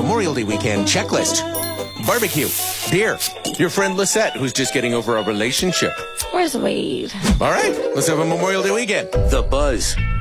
Memorial Day weekend checklist. Barbecue, beer, your friend Lisette, who's just getting over a relationship. Where's Wade? All right, let's have a Memorial Day weekend. The Buzz